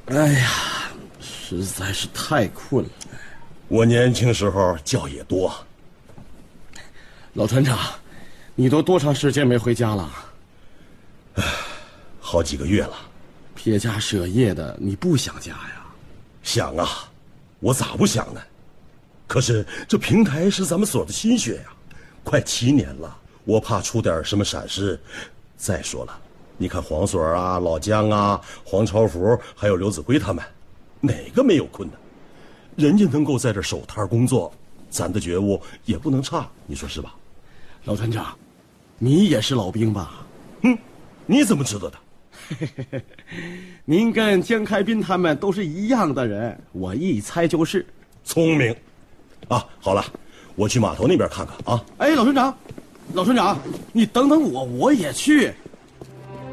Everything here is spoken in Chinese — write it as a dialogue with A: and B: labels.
A: 哎呀，实在是太困了。
B: 我年轻时候觉也多。
A: 老船长，你都多长时间没回家了？
B: 好几个月了。
A: 撇家舍业的，你不想家呀？
B: 想啊，我咋不想呢？可是这平台是咱们所的心血呀，快7年了，我怕出点什么闪失。再说了，你看黄所啊、老姜啊、黄超福还有刘子辉他们，哪个没有困难？人家能够在这守摊工作，咱的觉悟也不能差，你说是吧？
A: 老船长，你也是老兵吧？
B: 你怎么知道的？
A: 您跟江开斌他们都是一样的人，我一猜就是。
B: 聪明。啊，好了，我去码头那边看看啊。
A: 哎，老船长，你等等我，我也去。